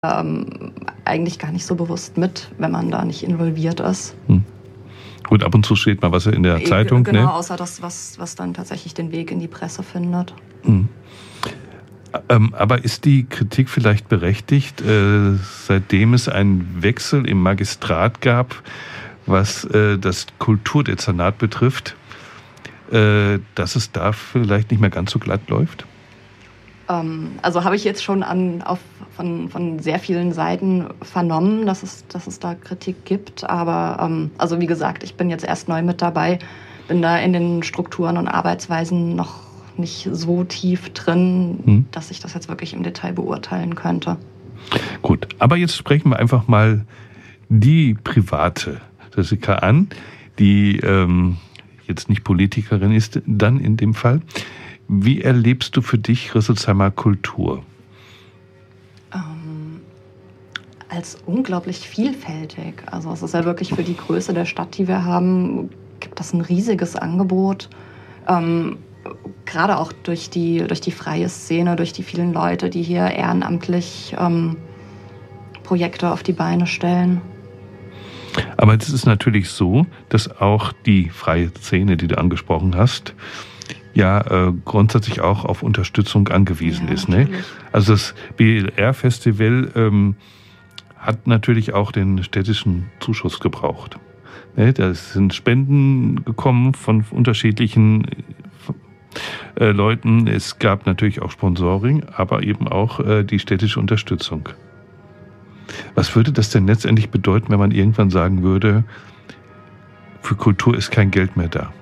eigentlich gar nicht so bewusst mit, wenn man da nicht involviert ist. Gut, ab und zu steht mal was in der Zeitung. Genau, ne? Außer das, was dann tatsächlich den Weg in die Presse findet. Aber ist die Kritik vielleicht berechtigt, seitdem es einen Wechsel im Magistrat gab, was das Kulturdezernat betrifft, dass es da vielleicht nicht mehr ganz so glatt läuft? Also habe ich jetzt schon von sehr vielen Seiten vernommen, dass es da Kritik gibt. Aber also wie gesagt, ich bin jetzt erst neu mit dabei, bin da in den Strukturen und Arbeitsweisen noch nicht so tief drin, dass ich das jetzt wirklich im Detail beurteilen könnte. Gut, aber jetzt sprechen wir einfach mal die private Jessica an, die jetzt nicht Politikerin ist, dann in dem Fall. Wie erlebst du für dich Rüsselsheimer Kultur? Als unglaublich vielfältig. Also es ist ja wirklich für die Größe der Stadt, die wir haben, gibt es ein riesiges Angebot. Gerade auch durch die freie Szene, durch die vielen Leute, die hier ehrenamtlich Projekte auf die Beine stellen. Aber es ist natürlich so, dass auch die freie Szene, die du angesprochen hast, ja grundsätzlich auch auf Unterstützung angewiesen ist. Ne? Also das BLR-Festival hat natürlich auch den städtischen Zuschuss gebraucht. Ne? Da sind Spenden gekommen von unterschiedlichen Leuten. Es gab natürlich auch Sponsoring, aber eben auch die städtische Unterstützung. Was würde das denn letztendlich bedeuten, wenn man irgendwann sagen würde, für Kultur ist kein Geld mehr da?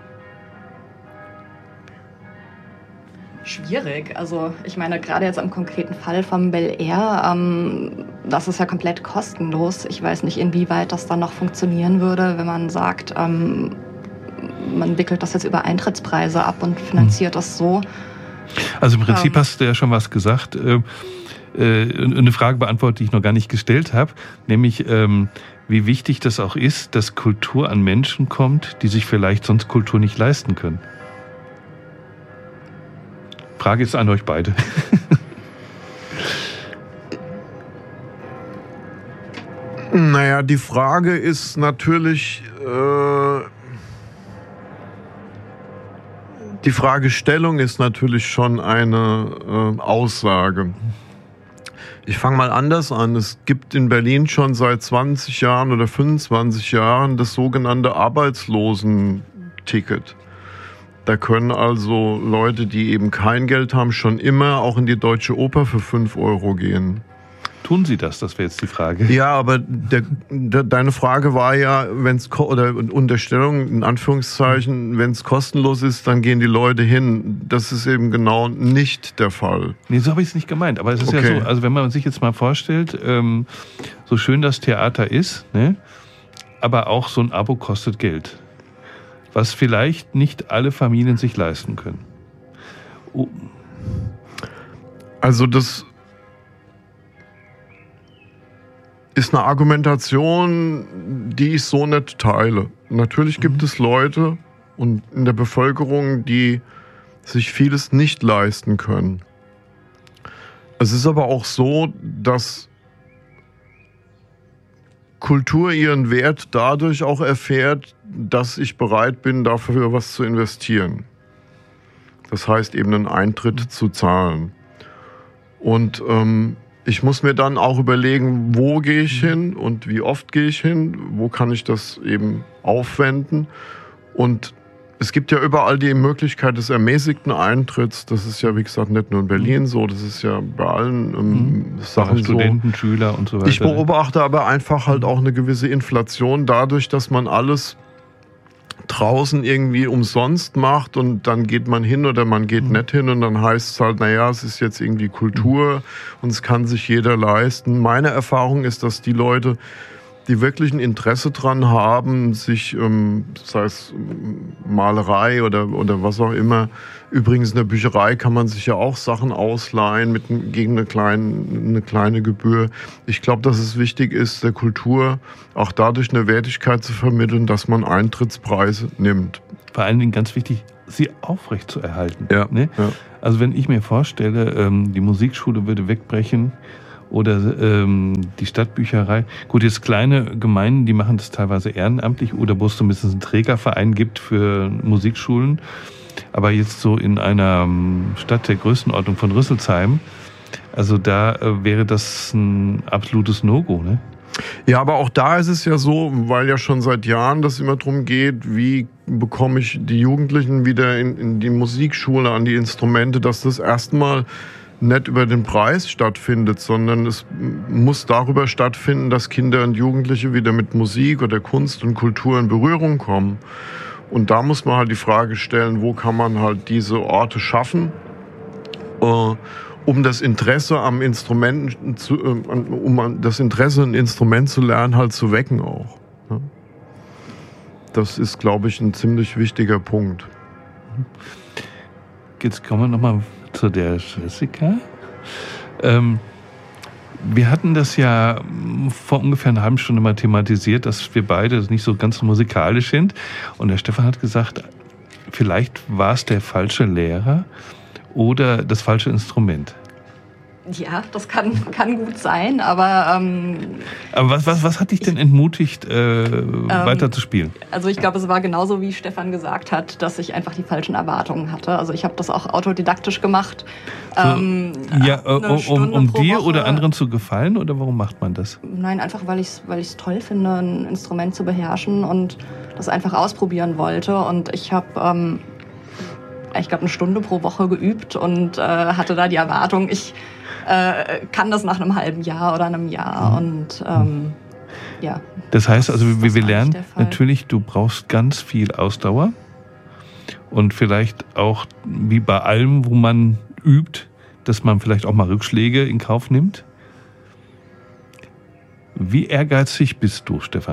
Schwierig. Also ich meine, gerade jetzt am konkreten Fall vom Bel Air, das ist ja komplett kostenlos. Ich weiß nicht, inwieweit das dann noch funktionieren würde, wenn man sagt, man wickelt das jetzt über Eintrittspreise ab und finanziert das so. Also im Prinzip hast du ja schon was gesagt. Eine Frage beantwortet, die ich noch gar nicht gestellt habe, nämlich wie wichtig das auch ist, dass Kultur an Menschen kommt, die sich vielleicht sonst Kultur nicht leisten können. Frage ist an euch beide. Naja, die Frage ist natürlich, die Fragestellung ist natürlich schon eine Aussage. Ich fange mal anders an. Es gibt in Berlin schon seit 20 Jahren oder 25 Jahren das sogenannte Arbeitslosenticket. Da können also Leute, die eben kein Geld haben, schon immer auch in die Deutsche Oper für 5 Euro gehen. Tun Sie das? Das wäre jetzt die Frage. Ja, aber deine Frage war ja, oder Unterstellung in Anführungszeichen, wenn es kostenlos ist, dann gehen die Leute hin. Das ist eben genau nicht der Fall. Nee, so habe ich es nicht gemeint. Aber es ist ja so, also wenn man sich jetzt mal vorstellt, so schön das Theater ist, ne, aber auch so ein Abo kostet Geld. Was vielleicht nicht alle Familien sich leisten können. Also das ist eine Argumentation, die ich so nicht teile. Natürlich gibt es Leute und in der Bevölkerung, die sich vieles nicht leisten können. Es ist aber auch so, dass Kultur ihren Wert dadurch auch erfährt, dass ich bereit bin, dafür was zu investieren. Das heißt eben einen Eintritt zu zahlen. Und ich muss mir dann auch überlegen, wo gehe ich hin und wie oft gehe ich hin, wo kann ich das eben aufwenden. Und es gibt ja überall die Möglichkeit des ermäßigten Eintritts. Das ist ja, wie gesagt, nicht nur in Berlin so, das ist ja bei allen Sachen so. Studenten, Schüler und so weiter. Ich beobachte aber einfach halt auch eine gewisse Inflation dadurch, dass man alles draußen irgendwie umsonst macht und dann geht man hin oder man geht nicht hin und dann heißt es halt, naja, es ist jetzt irgendwie Kultur und es kann sich jeder leisten. Meine Erfahrung ist, dass die Leute, die wirklich ein Interesse dran haben, sich, sei es Malerei oder was auch immer, übrigens in der Bücherei kann man sich ja auch Sachen ausleihen gegen eine kleine Gebühr. Ich glaube, dass es wichtig ist, der Kultur auch dadurch eine Wertigkeit zu vermitteln, dass man Eintrittspreise nimmt. Vor allen Dingen ganz wichtig, sie aufrecht zu erhalten. Ja, ne? Ja. Also wenn ich mir vorstelle, die Musikschule würde wegbrechen oder die Stadtbücherei. Gut, jetzt kleine Gemeinden, die machen das teilweise ehrenamtlich oder wo es zumindest einen Trägerverein gibt für Musikschulen. Aber jetzt so in einer Stadt der Größenordnung von Rüsselsheim, also da wäre das ein absolutes No-Go, ne? Ja, aber auch da ist es ja so, weil ja schon seit Jahren das immer darum geht, wie bekomme ich die Jugendlichen wieder in die Musikschule, an die Instrumente, dass das erstmal nicht über den Preis stattfindet, sondern es muss darüber stattfinden, dass Kinder und Jugendliche wieder mit Musik oder Kunst und Kultur in Berührung kommen. Und da muss man halt die Frage stellen, wo kann man halt diese Orte schaffen, um das Interesse am Instrument ein Instrument zu lernen, halt zu wecken auch. Das ist, glaube ich, ein ziemlich wichtiger Punkt. Jetzt kommen wir nochmal zu der Jessica. Wir hatten das ja vor ungefähr einer halben Stunde mal thematisiert, dass wir beide nicht so ganz musikalisch sind. Und der Stefan hat gesagt, vielleicht war es der falsche Lehrer oder das falsche Instrument. Ja, das kann gut sein, aber... aber was hat dich denn entmutigt, weiter zu spielen? Also ich glaube, es war genauso, wie Stefan gesagt hat, dass ich einfach die falschen Erwartungen hatte. Also ich habe das auch autodidaktisch gemacht. Um dir oder anderen zu gefallen, oder warum macht man das? Nein, einfach weil ich es toll finde, ein Instrument zu beherrschen und das einfach ausprobieren wollte. Und ich habe, ich glaube, 1 Stunde pro Woche geübt und hatte da die Erwartung, ich kann das nach einem halben Jahr oder einem Jahr. Und ja. Das heißt also, wir lernen natürlich, du brauchst ganz viel Ausdauer und vielleicht auch wie bei allem, wo man übt, dass man vielleicht auch mal Rückschläge in Kauf nimmt. Wie ehrgeizig bist du, Stefan?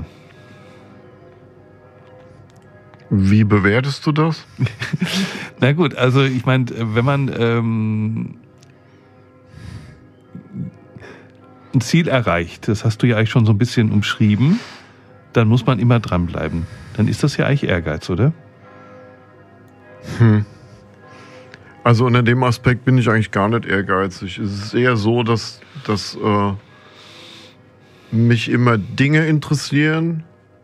Wie bewertest du das? Na gut, also ich meine, wenn man ein Ziel erreicht, das hast du ja eigentlich schon so ein bisschen umschrieben, dann muss man immer dranbleiben. Dann ist das ja eigentlich Ehrgeiz, oder? Also unter dem Aspekt bin ich eigentlich gar nicht ehrgeizig. Es ist eher so, dass mich immer Dinge interessieren.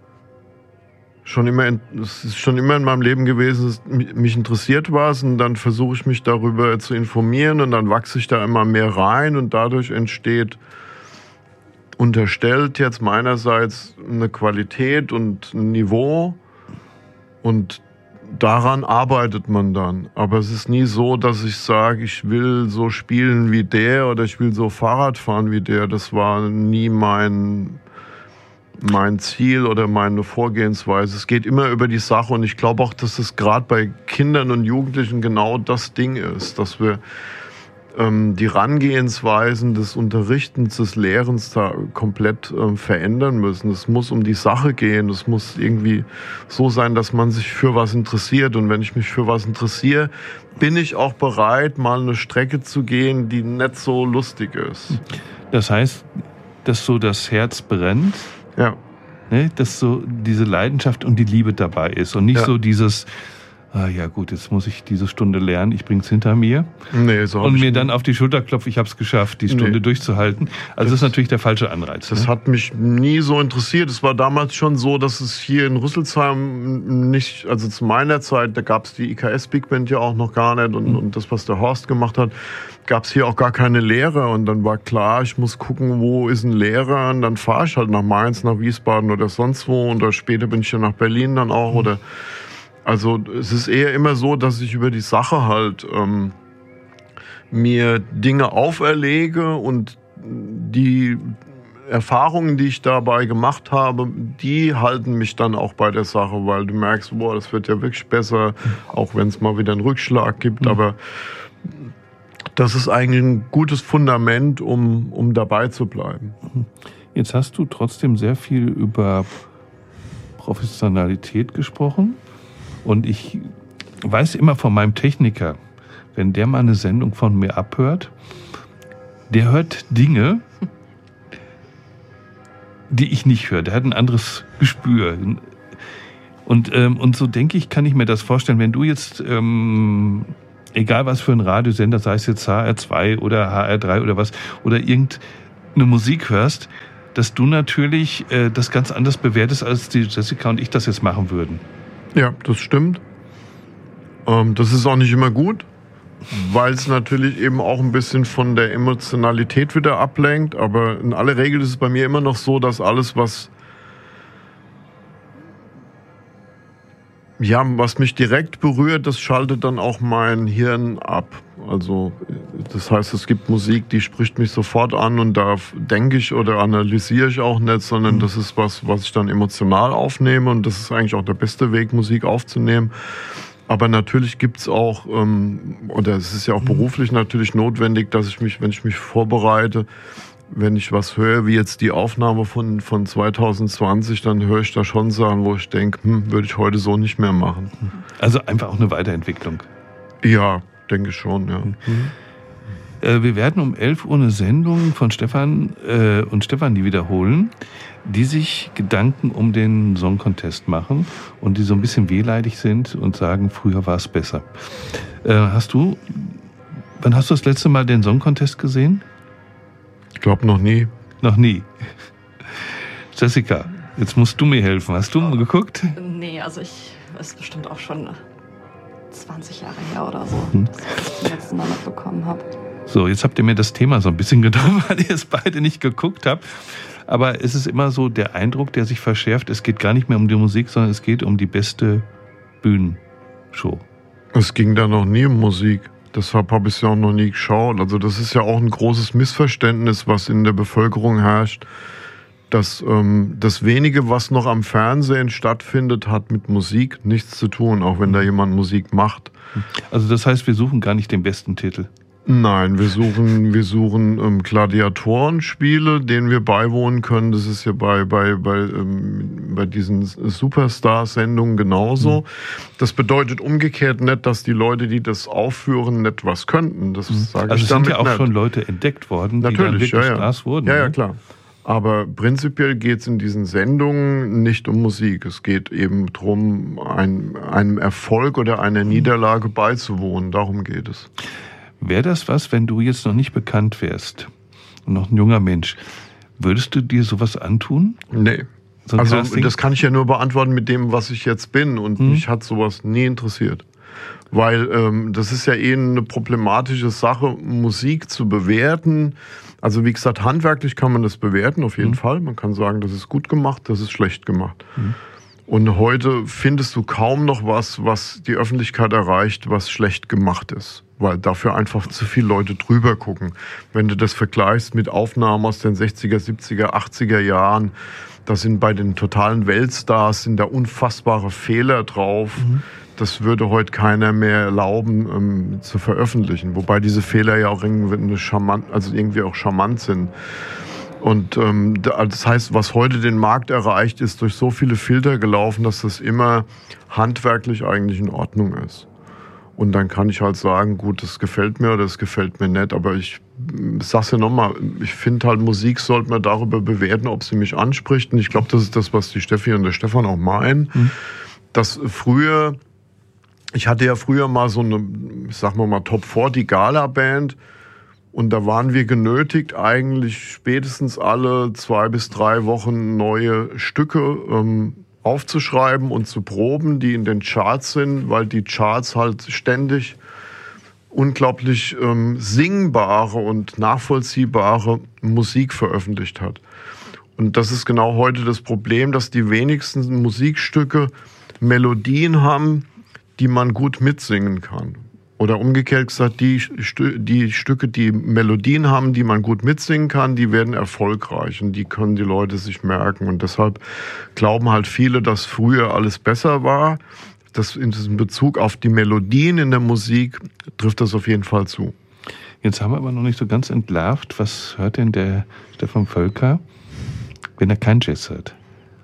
Es ist schon immer in meinem Leben gewesen, dass mich interessiert was und dann versuche ich mich darüber zu informieren und dann wachse ich da immer mehr rein und dadurch entsteht unterstellt jetzt meinerseits eine Qualität und ein Niveau und daran arbeitet man dann. Aber es ist nie so, dass ich sage, ich will so spielen wie der oder ich will so Fahrrad fahren wie der. Das war nie mein Ziel oder meine Vorgehensweise. Es geht immer über die Sache und ich glaube auch, dass es gerade bei Kindern und Jugendlichen genau das Ding ist, dass wir die Herangehensweisen des Unterrichtens, des Lehrens da komplett verändern müssen. Es muss um die Sache gehen. Es muss irgendwie so sein, dass man sich für was interessiert. Und wenn ich mich für was interessiere, bin ich auch bereit, mal eine Strecke zu gehen, die nicht so lustig ist. Das heißt, dass so das Herz brennt, ja. Ne, dass so diese Leidenschaft und die Liebe dabei ist und nicht so dieses, ja gut, jetzt muss ich diese Stunde lernen, ich bring's hinter mir. Nee, so und mir dann auf die Schulter klopfe, ich habe es geschafft, die Stunde durchzuhalten. Also das ist natürlich der falsche Anreiz. Das hat mich nie so interessiert. Es war damals schon so, dass es hier in Rüsselsheim nicht, also zu meiner Zeit, da gab es die IKS Big Band ja auch noch gar nicht und das, was der Horst gemacht hat, gab es hier auch gar keine Lehrer und dann war klar, ich muss gucken, wo ist ein Lehrer und dann fahre ich halt nach Mainz, nach Wiesbaden oder sonst wo und später bin ich ja nach Berlin dann auch oder also es ist eher immer so, dass ich über die Sache halt mir Dinge auferlege und die Erfahrungen, die ich dabei gemacht habe, die halten mich dann auch bei der Sache, weil du merkst, boah, das wird ja wirklich besser, auch wenn es mal wieder einen Rückschlag gibt, aber das ist eigentlich ein gutes Fundament, um dabei zu bleiben. Jetzt hast du trotzdem sehr viel über Professionalität gesprochen. Und ich weiß immer von meinem Techniker, wenn der mal eine Sendung von mir abhört, der hört Dinge, die ich nicht höre. Der hat ein anderes Gespür. Und so denke ich, kann ich mir das vorstellen, wenn du jetzt, egal was für ein Radiosender, sei es jetzt HR2 oder HR3 oder was, oder eine Musik hörst, dass du natürlich das ganz anders bewertest, als die Jessica und ich das jetzt machen würden. Ja, das stimmt. Das ist auch nicht immer gut, weil es natürlich eben auch ein bisschen von der Emotionalität wieder ablenkt. Aber in aller Regel ist es bei mir immer noch so, dass alles, was mich direkt berührt, das schaltet dann auch mein Hirn ab. Also das heißt, es gibt Musik, die spricht mich sofort an und da denke ich oder analysiere ich auch nicht, sondern das ist was ich dann emotional aufnehme und das ist eigentlich auch der beste Weg, Musik aufzunehmen. Aber natürlich gibt's auch, oder es ist ja auch beruflich natürlich notwendig, dass ich mich, wenn ich mich vorbereite, wenn ich was höre, wie jetzt die Aufnahme von 2020, dann höre ich da schon Sachen, wo ich denke, würde ich heute so nicht mehr machen. Also einfach auch eine Weiterentwicklung. Ja, denke ich schon, ja. Wir werden um 11 Uhr eine Sendung von Stefan und Stefanie wiederholen, die sich Gedanken um den Song Contest machen und die so ein bisschen wehleidig sind und sagen, früher war es besser. Wann hast du das letzte Mal den Song Contest gesehen? Ich glaube noch nie. Noch nie. Jessica, jetzt musst du mir helfen. Hast du mal geguckt? Nee, also es ist bestimmt auch schon 20 Jahre her oder so, dass ich das zum letzten Mal mitbekommen habe. So, jetzt habt ihr mir das Thema so ein bisschen genommen, weil ihr es beide nicht geguckt habt. Aber es ist immer so der Eindruck, der sich verschärft, es geht gar nicht mehr um die Musik, sondern es geht um die beste Bühnenshow. Es ging da noch nie um Musik. Deshalb habe ich es ja auch noch nie geschaut. Also das ist ja auch ein großes Missverständnis, was in der Bevölkerung herrscht, dass das Wenige, was noch am Fernsehen stattfindet, hat mit Musik nichts zu tun, auch wenn da jemand Musik macht. Also das heißt, wir suchen gar nicht den besten Titel? Nein, wir suchen Gladiatorenspiele, denen wir beiwohnen können. Das ist ja bei diesen Superstar-Sendungen genauso. Das bedeutet umgekehrt nicht, dass die Leute, die das aufführen, nicht was könnten. Das sage ich damit nicht. Also sind ja auch schon Leute entdeckt worden, die dann wirklich Stars wurden. Ja, klar. Aber prinzipiell geht es in diesen Sendungen nicht um Musik. Es geht eben darum, einem Erfolg oder einer Niederlage beizuwohnen. Darum geht es. Wäre das was, wenn du jetzt noch nicht bekannt wärst und noch ein junger Mensch, würdest du dir sowas antun? Nee. So also Casting? Das kann ich ja nur beantworten mit dem, was ich jetzt bin. Und mich hat sowas nie interessiert. Weil das ist ja eine problematische Sache, Musik zu bewerten. Also wie gesagt, handwerklich kann man das bewerten, auf jeden Fall. Man kann sagen, das ist gut gemacht, das ist schlecht gemacht. Und heute findest du kaum noch was die Öffentlichkeit erreicht, was schlecht gemacht ist. Weil dafür einfach zu viele Leute drüber gucken. Wenn du das vergleichst mit Aufnahmen aus den 60er, 70er, 80er Jahren, da sind bei den totalen Weltstars sind da unfassbare Fehler drauf. Das würde heute keiner mehr erlauben zu veröffentlichen. Wobei diese Fehler ja auch irgendwie charmant sind. Und das heißt, was heute den Markt erreicht, ist durch so viele Filter gelaufen, dass das immer handwerklich eigentlich in Ordnung ist. Und dann kann ich halt sagen, gut, das gefällt mir oder das gefällt mir nicht. Aber ich sag's ja nochmal, ich finde halt, Musik sollte man darüber bewerten, ob sie mich anspricht. Und ich glaube, das ist das, was die Steffi und der Stefan auch meinen. Dass früher, ich hatte ja früher mal so eine, sagen wir mal, Top 40 Gala-Band. Und da waren wir genötigt, eigentlich spätestens alle 2 bis 3 Wochen neue Stücke aufzuschreiben und zu proben, die in den Charts sind, weil die Charts halt ständig unglaublich singbare und nachvollziehbare Musik veröffentlicht hat. Und das ist genau heute das Problem, dass die wenigsten Musikstücke Melodien haben, die man gut mitsingen kann. Oder umgekehrt gesagt, die Stücke, die Melodien haben, die man gut mitsingen kann, die werden erfolgreich und die können die Leute sich merken. Und deshalb glauben halt viele, dass früher alles besser war. Das in diesem Bezug auf die Melodien in der Musik trifft das auf jeden Fall zu. Jetzt haben wir aber noch nicht so ganz entlarvt, was hört denn der Stefan Völker, wenn er kein Jazz hört?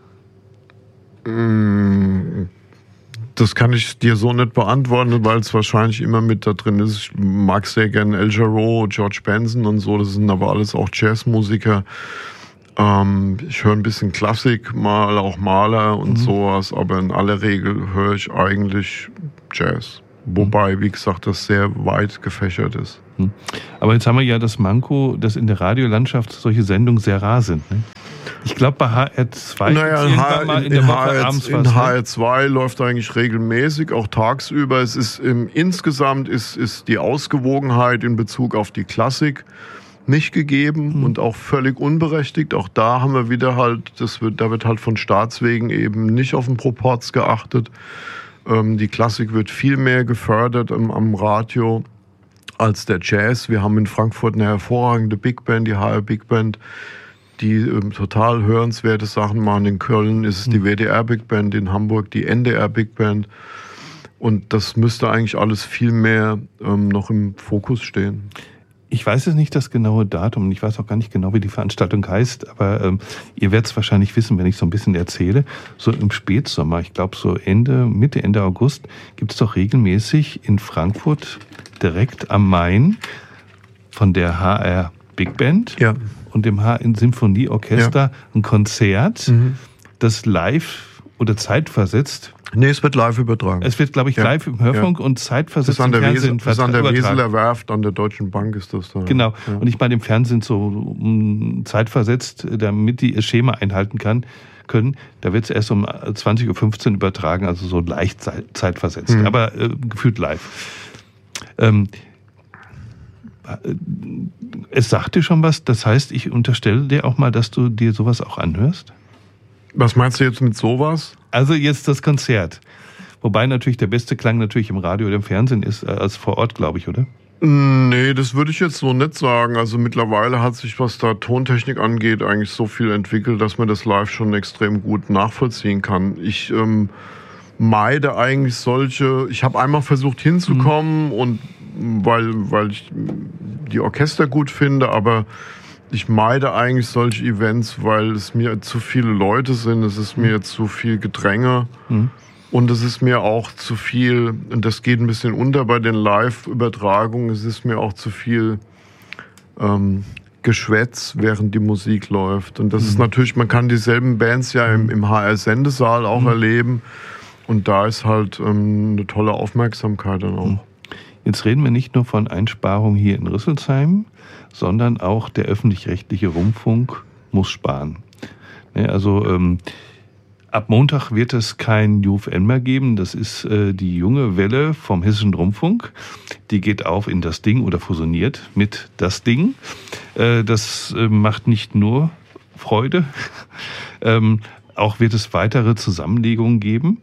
Das kann ich dir so nicht beantworten, weil es wahrscheinlich immer mit da drin ist. Ich mag sehr gerne El Jarreau, George Benson und so. Das sind aber alles auch Jazzmusiker. Ich höre ein bisschen Klassik, mal auch Mahler und sowas. Aber in aller Regel höre ich eigentlich Jazz. Wobei, wie gesagt, das sehr weit gefächert ist. Aber jetzt haben wir ja das Manko, dass in der Radiolandschaft solche Sendungen sehr rar sind. Ne? Ich glaube, bei HR2 naja, mal in der Woche abends was. In HR2 läuft eigentlich regelmäßig, auch tagsüber. Es ist insgesamt ist die Ausgewogenheit in Bezug auf die Klassik nicht gegeben und auch völlig unberechtigt. Auch da haben wir wieder halt, da wird halt von Staatswegen eben nicht auf den Proporz geachtet. Die Klassik wird viel mehr gefördert am Radio als der Jazz. Wir haben in Frankfurt eine hervorragende Big Band, die HR Big Band, die total hörenswerte Sachen machen. In Köln ist es die WDR Big Band, in Hamburg die NDR Big Band. Und das müsste eigentlich alles viel mehr noch im Fokus stehen. Ich weiß jetzt nicht das genaue Datum und ich weiß auch gar nicht genau, wie die Veranstaltung heißt, aber ihr werdet es wahrscheinlich wissen, wenn ich so ein bisschen erzähle. So im Spätsommer, ich glaube so Mitte, Ende August, gibt es doch regelmäßig in Frankfurt direkt am Main von der HR Big Band und dem HR Symphonieorchester ein Konzert, das live oder zeitversetzt. Nee, es wird live übertragen. Es wird, glaube ich, live im Hörfunk und zeitversetzt im Fernsehen Das ist an der Weseler Werft, an der Deutschen Bank ist das da. Genau. Ja. Und ich meine, im Fernsehen so zeitversetzt, damit die ihr Schema einhalten können. Da wird es erst um 20.15 Uhr übertragen, also so leicht zeitversetzt, aber gefühlt live. Es sagt dir schon was, das heißt, ich unterstelle dir auch mal, dass du dir sowas auch anhörst? Was meinst du jetzt mit sowas? Also jetzt das Konzert. Wobei natürlich der beste Klang natürlich im Radio oder im Fernsehen ist als vor Ort, glaube ich, oder? Nee, das würde ich jetzt so nicht sagen. Also mittlerweile hat sich, was da Tontechnik angeht, eigentlich so viel entwickelt, dass man das live schon extrem gut nachvollziehen kann. Ich meide eigentlich ich habe einmal versucht hinzukommen und weil ich die Orchester gut finde, aber ich meide eigentlich solche Events, weil es mir zu viele Leute sind, es ist mir zu viel Gedränge und es ist mir auch zu viel, und das geht ein bisschen unter bei den Live-Übertragungen, es ist mir auch zu viel Geschwätz, während die Musik läuft. Und das ist natürlich, man kann dieselben Bands ja im HR-Sendesaal auch erleben und da ist halt eine tolle Aufmerksamkeit dann auch. Jetzt reden wir nicht nur von Einsparungen hier in Rüsselsheim, sondern auch der öffentlich-rechtliche Rundfunk muss sparen. Also ab Montag wird es kein UFN mehr geben. Das ist die junge Welle vom Hessischen Rundfunk. Die geht auf in das Ding oder fusioniert mit das Ding. Das macht nicht nur Freude. Auch wird es weitere Zusammenlegungen geben.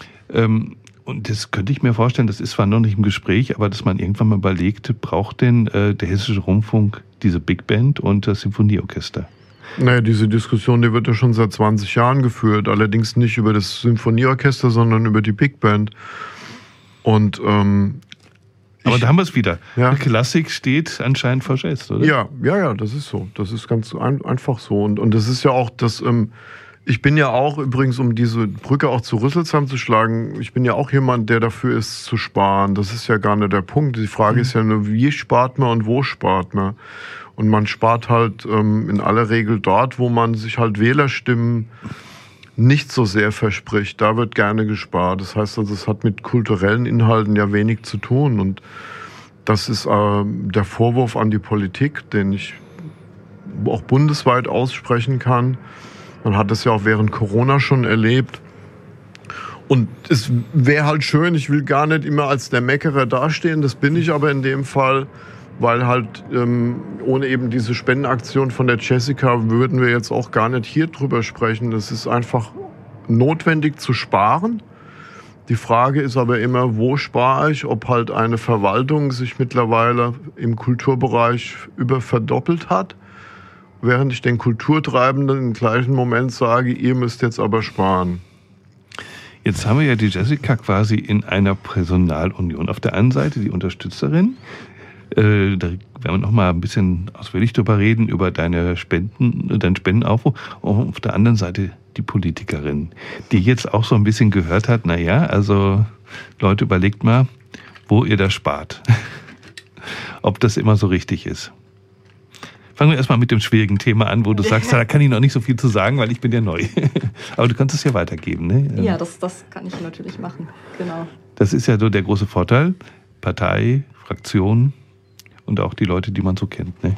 Und das könnte ich mir vorstellen, das ist zwar noch nicht im Gespräch, aber dass man irgendwann mal überlegt, braucht denn der Hessische Rundfunk diese Big Band und das Symphonieorchester? Naja, diese Diskussion, die wird ja schon seit 20 Jahren geführt. Allerdings nicht über das Symphonieorchester, sondern über die Big Band. Und aber da haben wir es wieder. Ja. Klassik steht anscheinend vor Jazz, oder? Ja, das ist so. Das ist ganz einfach so. Und das ist ja auch das... Ich bin ja auch, übrigens, um diese Brücke auch zu Rüsselsheim zu schlagen, ich bin ja auch jemand, der dafür ist, zu sparen. Das ist ja gar nicht der Punkt. Die Frage ist ja nur, wie spart man und wo spart man? Und man spart halt in aller Regel dort, wo man sich halt Wählerstimmen nicht so sehr verspricht. Da wird gerne gespart. Das heißt also, es hat mit kulturellen Inhalten ja wenig zu tun. Und das ist der Vorwurf an die Politik, den ich auch bundesweit aussprechen kann. Man hat das ja auch während Corona schon erlebt. Und es wäre halt schön, ich will gar nicht immer als der Meckerer dastehen, das bin ich aber in dem Fall, weil halt ohne eben diese Spendenaktion von der Jessica würden wir jetzt auch gar nicht hier drüber sprechen. Es ist einfach notwendig zu sparen. Die Frage ist aber immer, wo spare ich, ob halt eine Verwaltung sich mittlerweile im Kulturbereich verdoppelt hat. Während ich den Kulturtreibenden im gleichen Moment sage, ihr müsst jetzt aber sparen. Jetzt haben wir ja die Jessica quasi in einer Personalunion. Auf der einen Seite die Unterstützerin. Da werden wir noch mal ein bisschen ausführlich drüber reden, über deinen Spendenaufruf. Und auf der anderen Seite die Politikerin, die jetzt auch so ein bisschen gehört hat, also Leute, überlegt mal, wo ihr da spart. Ob das immer so richtig ist. Fangen wir erstmal mit dem schwierigen Thema an, wo du sagst, da kann ich noch nicht so viel zu sagen, weil ich bin ja neu. Aber du kannst es ja weitergeben, ne? Ja, das kann ich natürlich machen, genau. Das ist ja so der große Vorteil. Partei, Fraktion und auch die Leute, die man so kennt. Ne?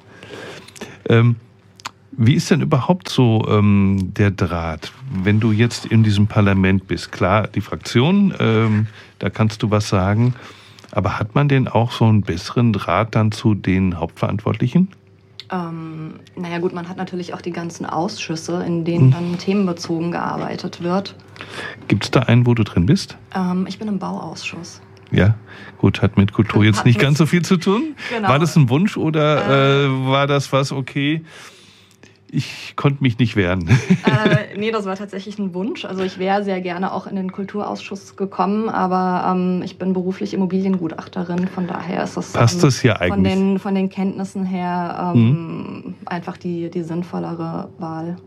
Wie ist denn überhaupt so der Draht, wenn du jetzt in diesem Parlament bist? Klar, die Fraktion, da kannst du was sagen, aber hat man denn auch so einen besseren Draht dann zu den Hauptverantwortlichen? Naja gut, man hat natürlich auch die ganzen Ausschüsse, in denen dann themenbezogen gearbeitet wird. Gibt es da einen, wo du drin bist? Ich bin im Bauausschuss. Ja, gut, hat mit Kultur jetzt nicht ganz so viel zu tun. Genau. War das ein Wunsch oder war das was, okay, ich konnte mich nicht wehren? Nee, das war tatsächlich ein Wunsch. Also ich wäre sehr gerne auch in den Kulturausschuss gekommen, aber ich bin beruflich Immobiliengutachterin, von daher ist das, passt das ja eigentlich von den Kenntnissen her einfach die sinnvollere Wahl.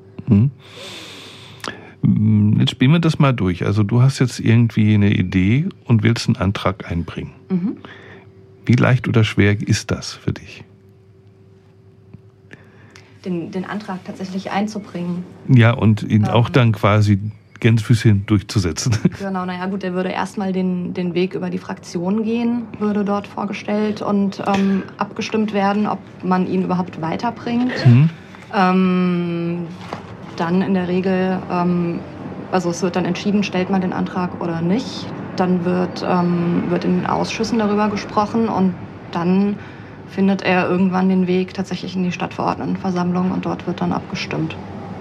Jetzt spielen wir das mal durch. Also du hast jetzt irgendwie eine Idee und willst einen Antrag einbringen. Wie leicht oder schwer ist das für dich? Den Antrag tatsächlich einzubringen. Ja, und ihn auch dann quasi Gänsefüßchen durchzusetzen. Genau, naja gut, der würde erstmal den Weg über die Fraktion gehen, würde dort vorgestellt und abgestimmt werden, ob man ihn überhaupt weiterbringt. Dann in der Regel, also es wird dann entschieden, stellt man den Antrag oder nicht. Dann wird in den Ausschüssen darüber gesprochen und dann findet er irgendwann den Weg tatsächlich in die Stadtverordnetenversammlung und dort wird dann abgestimmt.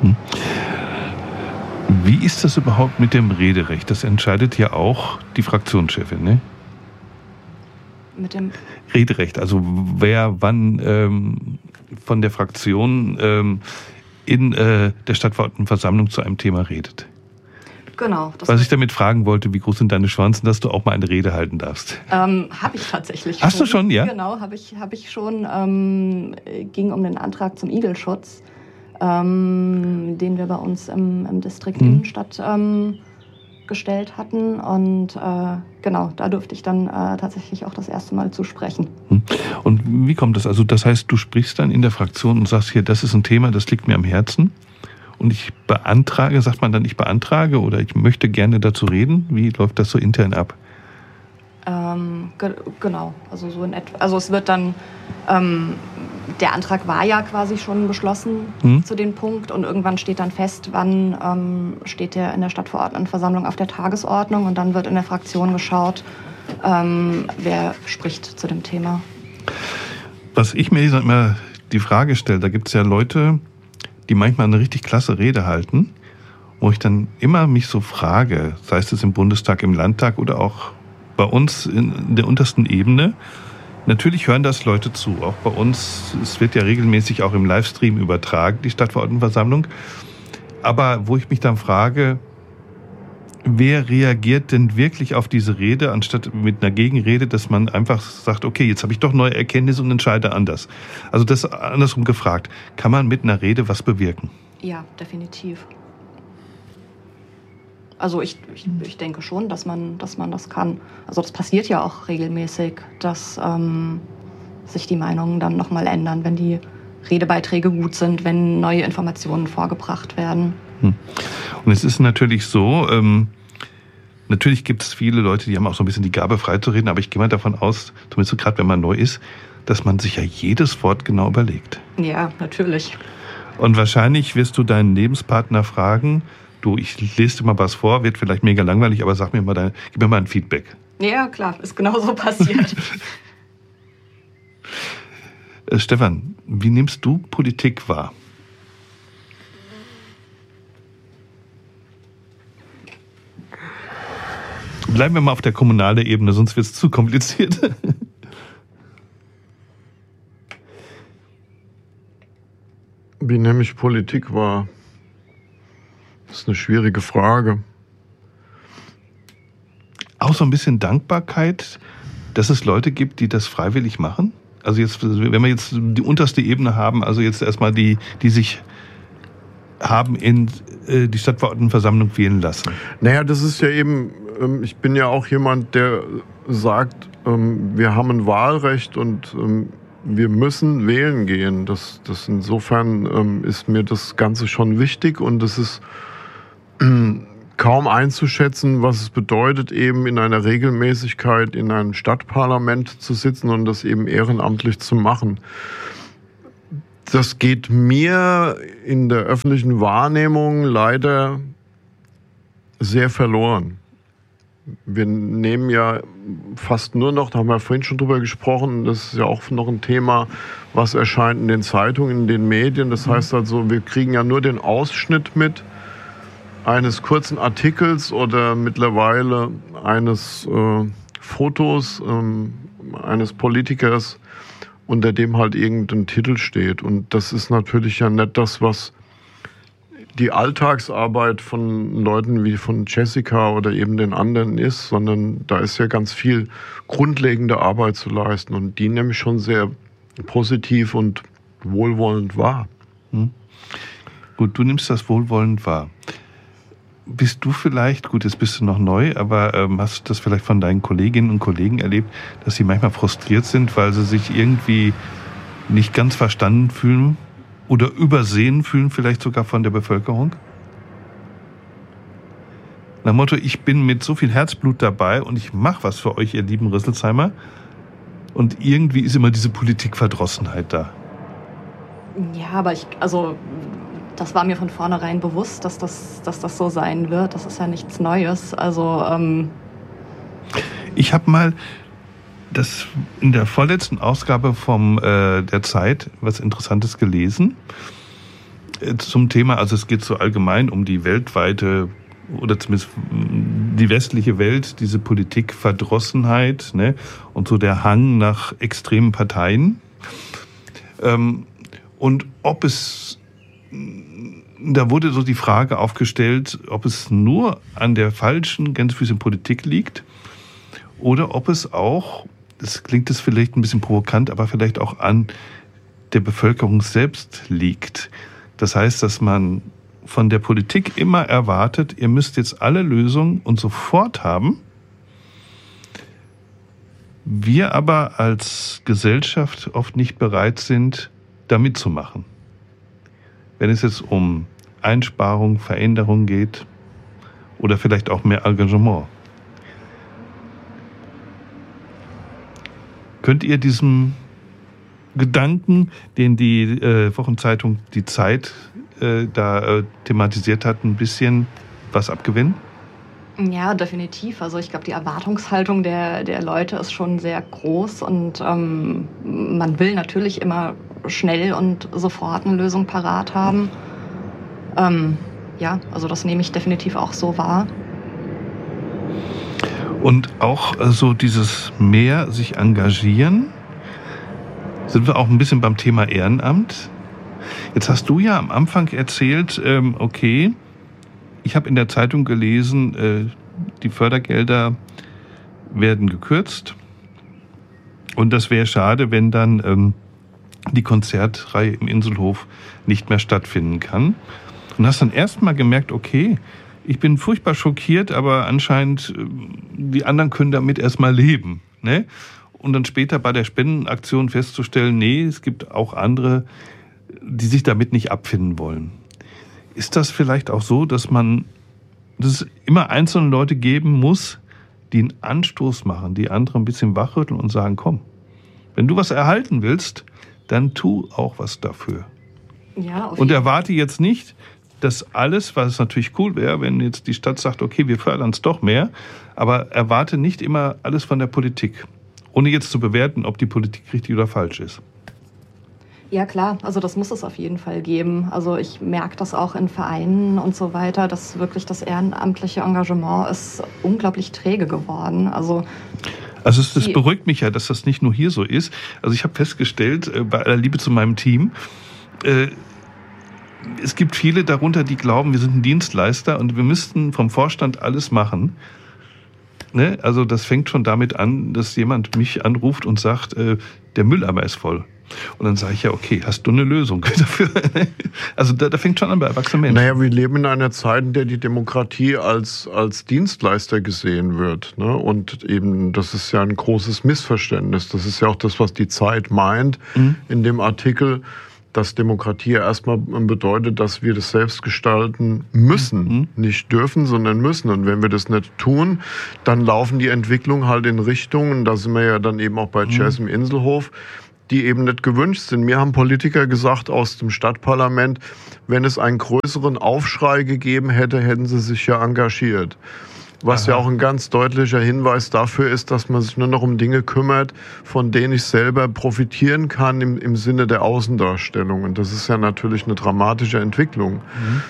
Wie ist das überhaupt mit dem Rederecht? Das entscheidet ja auch die Fraktionschefin, ne? Mit dem Rederecht, also wer wann von der Fraktion in der Stadtverordnetenversammlung zu einem Thema redet. Genau. Was ich damit fragen wollte, wie groß sind deine Chancen, dass du auch mal eine Rede halten darfst? Habe ich tatsächlich schon. Hast du schon, ja? Genau, habe ich schon. Ging um den Antrag zum Igelschutz, den wir bei uns im Distrikt Innenstadt gestellt hatten. Und genau, da durfte ich dann tatsächlich auch das erste Mal zu sprechen. Und wie kommt das? Also das heißt, du sprichst dann in der Fraktion und sagst hier, das ist ein Thema, das liegt mir am Herzen. Und ich beantrage, sagt man dann, ich beantrage oder ich möchte gerne dazu reden? Wie läuft das so intern ab? Genau, also so in etwa. Also es wird dann, der Antrag war ja quasi schon beschlossen zu dem Punkt und irgendwann steht dann fest, wann steht der in der Stadtverordnetenversammlung auf der Tagesordnung und dann wird in der Fraktion geschaut, wer spricht zu dem Thema. Was ich mir immer die Frage stelle, da gibt es ja Leute, die manchmal eine richtig klasse Rede halten, wo ich dann immer mich so frage, sei es im Bundestag, im Landtag oder auch bei uns in der untersten Ebene. Natürlich hören das Leute zu, auch bei uns. Es wird ja regelmäßig auch im Livestream übertragen, die Stadtverordnetenversammlung. Aber wo ich mich dann frage, wer reagiert denn wirklich auf diese Rede, anstatt mit einer Gegenrede, dass man einfach sagt, okay, jetzt habe ich doch neue Erkenntnisse und entscheide anders. Also das andersrum gefragt, kann man mit einer Rede was bewirken? Ja, definitiv. Also ich denke schon, dass man das kann. Also das passiert ja auch regelmäßig, dass sich die Meinungen dann nochmal ändern, wenn die Redebeiträge gut sind, wenn neue Informationen vorgebracht werden. Und es ist natürlich so, natürlich gibt es viele Leute, die haben auch so ein bisschen die Gabe, frei zu reden, aber ich gehe mal davon aus, zumindest gerade wenn man neu ist, dass man sich ja jedes Wort genau überlegt. Ja, natürlich. Und wahrscheinlich wirst du deinen Lebenspartner fragen, du, ich lese dir mal was vor, wird vielleicht mega langweilig, aber gib mir mal ein Feedback. Ja, klar, ist genauso passiert. Stefan, wie nimmst du Politik wahr? Bleiben wir mal auf der kommunalen Ebene, sonst wird es zu kompliziert. Wie nehme ich Politik wahr? Das ist eine schwierige Frage. Auch so ein bisschen Dankbarkeit, dass es Leute gibt, die das freiwillig machen? Also jetzt, wenn wir jetzt die unterste Ebene haben, also jetzt erstmal die sich haben in die Stadtverordnetenversammlung wählen lassen. Naja, das ist ja eben, ich bin ja auch jemand, der sagt, wir haben ein Wahlrecht und wir müssen wählen gehen. Das insofern ist mir das Ganze schon wichtig und es ist kaum einzuschätzen, was es bedeutet, eben in einer Regelmäßigkeit in einem Stadtparlament zu sitzen und das eben ehrenamtlich zu machen. Das geht mir in der öffentlichen Wahrnehmung leider sehr verloren. Wir nehmen ja fast nur noch, da haben wir vorhin schon drüber gesprochen, das ist ja auch noch ein Thema, was erscheint in den Zeitungen, in den Medien. Das heißt also, wir kriegen ja nur den Ausschnitt mit eines kurzen Artikels oder mittlerweile eines Fotos eines Politikers, unter dem halt irgendein Titel steht. Und das ist natürlich ja nicht das, was die Alltagsarbeit von Leuten wie von Jessica oder eben den anderen ist, sondern da ist ja ganz viel grundlegende Arbeit zu leisten und die nehme ich schon sehr positiv und wohlwollend wahr. Gut, du nimmst das wohlwollend wahr. Bist du vielleicht, gut, jetzt bist du noch neu, aber hast du das vielleicht von deinen Kolleginnen und Kollegen erlebt, dass sie manchmal frustriert sind, weil sie sich irgendwie nicht ganz verstanden fühlen oder übersehen fühlen, vielleicht sogar von der Bevölkerung? Nach dem Motto, ich bin mit so viel Herzblut dabei und ich mache was für euch, ihr lieben Rüsselsheimer. Und irgendwie ist immer diese Politikverdrossenheit da. Ja, aber das war mir von vornherein bewusst, dass das so sein wird. Das ist ja nichts Neues. Ich habe mal das in der vorletzten Ausgabe der Zeit was Interessantes gelesen zum Thema, also es geht so allgemein um die weltweite oder zumindest die westliche Welt, diese Politikverdrossenheit, ne, und so der Hang nach extremen Parteien. Und da wurde so die Frage aufgestellt, ob es nur an der falschen Gänsefüßchen Politik liegt oder ob es auch, das klingt jetzt vielleicht ein bisschen provokant, aber vielleicht auch an der Bevölkerung selbst liegt. Das heißt, dass man von der Politik immer erwartet, ihr müsst jetzt alle Lösungen und sofort haben. Wir aber als Gesellschaft oft nicht bereit sind, da mitzumachen. Wenn es jetzt um Einsparung, Veränderung geht oder vielleicht auch mehr Engagement. Könnt ihr diesem Gedanken, den die Wochenzeitung Die Zeit thematisiert hat, ein bisschen was abgewinnen? Ja, definitiv. Also ich glaube, die Erwartungshaltung der Leute ist schon sehr groß und man will natürlich immer schnell und sofort eine Lösung parat haben. Ja, also das nehme ich definitiv auch so wahr. Und auch so dieses mehr sich engagieren, sind wir auch ein bisschen beim Thema Ehrenamt. Jetzt hast du ja am Anfang erzählt, okay, ich habe in der Zeitung gelesen, die Fördergelder werden gekürzt und das wäre schade, wenn dann die Konzertreihe im Inselhof nicht mehr stattfinden kann. Und hast dann erstmal gemerkt, okay, ich bin furchtbar schockiert, aber anscheinend die anderen können damit erstmal leben, ne? Und dann später bei der Spendenaktion festzustellen, nee, es gibt auch andere, die sich damit nicht abfinden wollen. Ist das vielleicht auch so, dass es immer einzelne Leute geben muss, die einen Anstoß machen, die andere ein bisschen wachrütteln und sagen, komm, wenn du was erhalten willst, dann tu auch was dafür. Ja, und erwarte jetzt nicht, dass alles, was natürlich cool wäre, wenn jetzt die Stadt sagt, okay, wir fördern es doch mehr, aber erwarte nicht immer alles von der Politik, ohne jetzt zu bewerten, ob die Politik richtig oder falsch ist. Ja klar, also das muss es auf jeden Fall geben. Also ich merke das auch in Vereinen und so weiter, dass wirklich das ehrenamtliche Engagement ist unglaublich träge geworden. Also das beruhigt mich ja, dass das nicht nur hier so ist. Also ich habe festgestellt, bei aller Liebe zu meinem Team, es gibt viele darunter, die glauben, wir sind ein Dienstleister und wir müssten vom Vorstand alles machen. Ne? Also das fängt schon damit an, dass jemand mich anruft und sagt, der Mülleimer ist voll. Und dann sage ich ja, okay, hast du eine Lösung dafür? Also da fängt schon an bei erwachsenen Menschen. Naja, wir leben in einer Zeit, in der die Demokratie als Dienstleister gesehen wird. Ne? Und eben, das ist ja ein großes Missverständnis. Das ist ja auch das, was die Zeit meint in dem Artikel. dass Demokratie ja erstmal bedeutet, dass wir das selbst gestalten müssen. Nicht dürfen, sondern müssen. Und wenn wir das nicht tun, dann laufen die Entwicklungen halt in Richtungen, da sind wir ja dann eben auch bei Jazz im Inselhof, die eben nicht gewünscht sind. Mir haben Politiker gesagt aus dem Stadtparlament, wenn es einen größeren Aufschrei gegeben hätte, hätten sie sich ja engagiert. Was ja auch ein ganz deutlicher Hinweis dafür ist, dass man sich nur noch um Dinge kümmert, von denen ich selber profitieren kann im Sinne der Außendarstellung. Und das ist ja natürlich eine dramatische Entwicklung.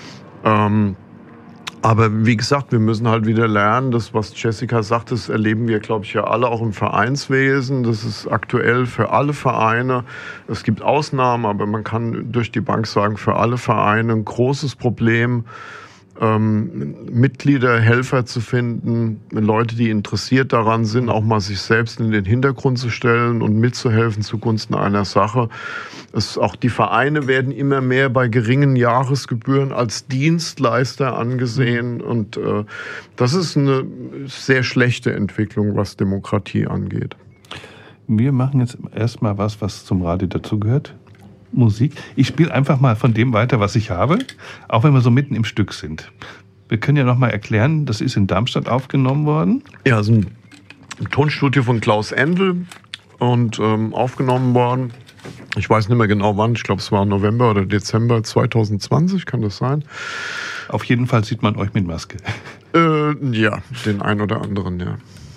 Aber wie gesagt, wir müssen halt wieder lernen, das, was Jessica sagt, das erleben wir, glaube ich, ja alle auch im Vereinswesen. Das ist aktuell für alle Vereine. Es gibt Ausnahmen, aber man kann durch die Bank sagen, für alle Vereine ein großes Problem, Mitglieder, Helfer zu finden, Leute, die interessiert daran sind, auch mal sich selbst in den Hintergrund zu stellen und mitzuhelfen zugunsten einer Sache. Auch die Vereine werden immer mehr bei geringen Jahresgebühren als Dienstleister angesehen und das ist eine sehr schlechte Entwicklung, was Demokratie angeht. Wir machen jetzt erstmal was zum Radio dazugehört. Musik. Ich spiele einfach mal von dem weiter, was ich habe, auch wenn wir so mitten im Stück sind. Wir können ja noch mal erklären, das ist in Darmstadt aufgenommen worden. Ja, es ist ein Tonstudio von Klaus Endl und aufgenommen worden. Ich weiß nicht mehr genau wann, ich glaube es war November oder Dezember 2020, kann das sein? Auf jeden Fall sieht man euch mit Maske. Ja, den einen oder anderen, ja.